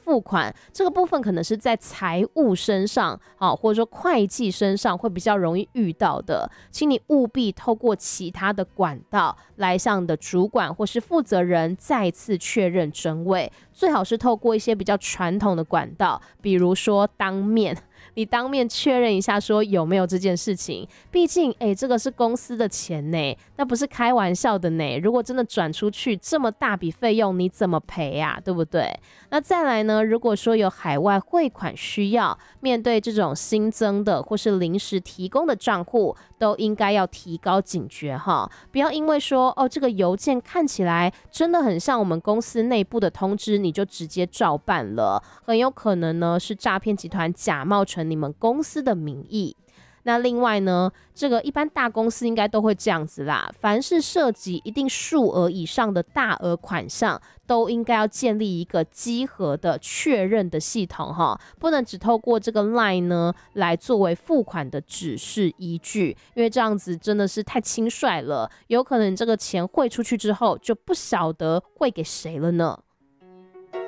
付款，这个部分可能是在财务身上或者说会计身上会比较容易遇到的，请你务必透过其他的管道来向你的主管或是负责人再次确认真伪，最好是透过一些比较传统的管道，比如说当面，你当面确认一下说有没有这件事情，毕竟这个是公司的钱呢，那不是开玩笑的呢，如果真的转出去这么大笔费用，你怎么赔啊，对不对？那再来呢，如果说有海外汇款需要，面对这种新增的或是临时提供的账户，都应该要提高警觉哈，不要因为说这个邮件看起来真的很像我们公司内部的通知，你就直接照办了，很有可能呢是诈骗集团假冒成你们公司的名义。那另外呢，这个一般大公司应该都会这样子啦，凡是涉及一定数额以上的大额款项，都应该要建立一个稽核的确认的系统哈，不能只透过这个 LINE 呢来作为付款的指示依据，因为这样子真的是太轻率了，有可能这个钱汇出去之后就不晓得汇给谁了呢。